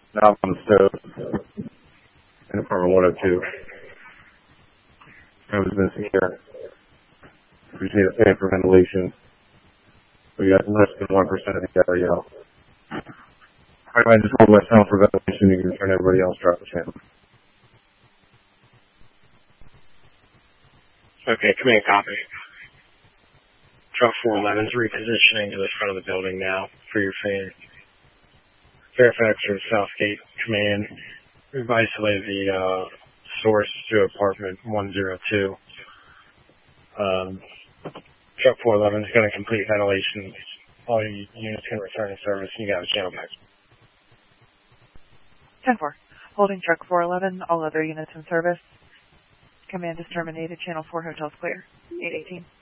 Now on the stove in apartment 102. I was missing here. We just need a fan for ventilation. We got less than 1% of the area. If I just hold myself for ventilation, you can turn everybody else drop the channel. Okay, command copy. Truck 411's repositioning to the front of the building now for your fan. Fairfax or Southgate command. We've isolated the source to apartment 102. Truck 411 is going to complete ventilation. All your units can return to service and you got a channel back. 10-4. Holding truck 411, all other units in service. Command is terminated. Channel 4 hotels clear. 818.